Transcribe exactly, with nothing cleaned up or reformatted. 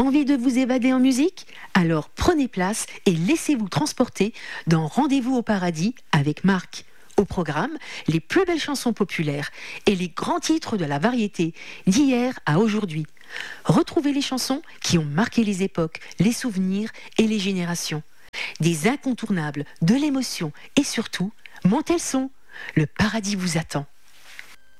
Envie de vous évader en musique? Alors prenez place et laissez-vous transporter dans Rendez-vous au paradis avec Marc. Au programme, les plus belles chansons populaires et les grands titres de la variété d'hier à aujourd'hui. Retrouvez les chansons qui ont marqué les époques, les souvenirs et les générations. Des incontournables, de l'émotion et surtout, montez le son. Le paradis vous attend.